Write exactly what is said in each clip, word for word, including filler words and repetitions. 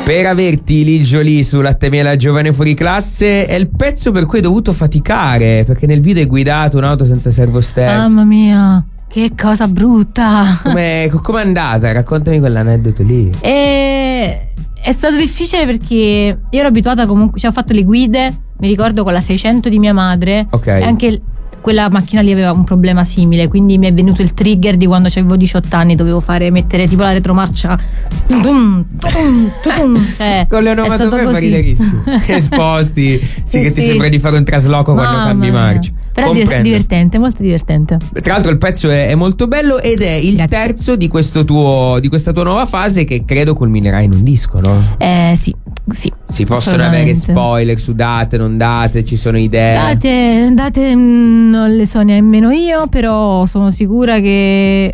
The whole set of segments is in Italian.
Per averti Lil Jolie su Latte Miele Giovane Fuori Classe è il pezzo per cui hai dovuto faticare, perché nel video hai guidato un'auto senza servosterzo. Mamma mia, che cosa brutta. Come è andata? Raccontami quell'aneddoto lì. E... è stato difficile perché io ero abituata comunque, cioè ho fatto le guide, mi ricordo con la seicento di mia madre. Ok. E anche quella macchina lì aveva un problema simile, quindi mi è venuto il trigger di quando avevo diciotto anni, dovevo fare mettere tipo la retromarcia tum, tum, tum, cioè, con le onomatopee fa riderissimo. Che sposti, sì, sì, che ti sì. sembra di fare un trasloco Mamma quando cambi marcia. Però è divertente, molto divertente. Tra l'altro il pezzo è, è molto bello ed è il Grazie. terzo di questo tuo di questa tua nuova fase che credo culminerà in un disco, no? Eh sì, sì. Si possono avere spoiler su date, non date, ci sono idee? Date, date non le so nemmeno io, però sono sicura che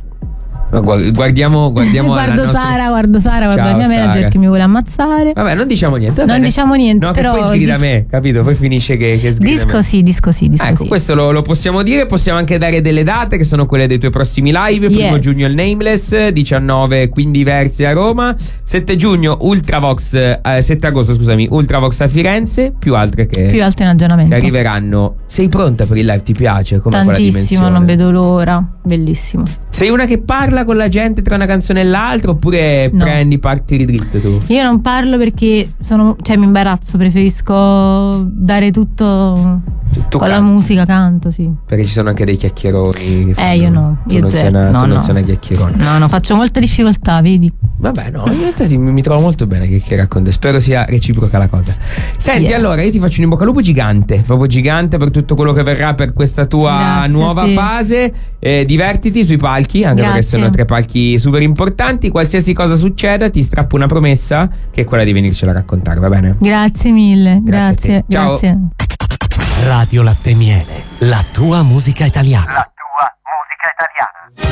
Guardiamo, guardiamo guardo nostra... Sara, guardo Sara, guardo Ciao, la mia manager Sara. che mi vuole ammazzare. Vabbè, non diciamo niente. Non bene. diciamo niente, no, però che poi sgrida dis- me, capito? Poi finisce che, che sgrida disco me. sì, disco sì, disco ecco, sì. questo lo, lo possiamo dire. Possiamo anche dare delle date che sono quelle dei tuoi prossimi live. Primo Yes. giugno il Nameless, diciannove Quindi Versi a Roma, sette giugno Ultravox, eh, sette agosto scusami, Ultravox a Firenze, più altre che più altre in aggiornamento che arriveranno. Sei pronta per il live? Ti piace? Com'è quella tantissimo, dimensione? non vedo l'ora, bellissimo. Sei una che parla con la gente tra una canzone e l'altra oppure No. prendi parti di dritto tu? Io non parlo perché sono, cioè mi imbarazzo, preferisco dare tutto Tu con canti. la musica, canto, sì. Perché ci sono anche dei chiacchieroni. che fanno- Eh io no, Tu io non zero. sei una, no, tu non no. sei una chiacchierone. No, no, faccio molta difficoltà, vedi? Vabbè, no, in realtà sì, mi, mi trovo molto bene che chiacchierare con te. Spero sia reciproca la cosa. Senti, Yeah. allora io ti faccio un in bocca al lupo gigante, proprio gigante per tutto quello che verrà per questa tua Grazie nuova a te. fase. Eh, divertiti sui palchi, anche perché Grazie. sono tre palchi super importanti. Qualsiasi cosa succeda, ti strappo una promessa che è quella di venircela a raccontare, va bene? Grazie mille, Grazie a grazie, te. Ciao. grazie. Radio Latte Miele, la tua musica italiana. La tua musica italiana.